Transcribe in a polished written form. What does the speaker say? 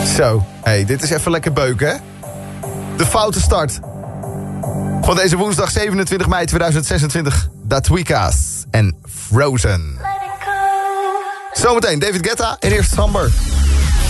Zo, hey, dit is even lekker beuken, hè? De foute start van deze woensdag 27 mei 2026. Datwika's en Frozen. Zometeen David Guetta en eerst Samber.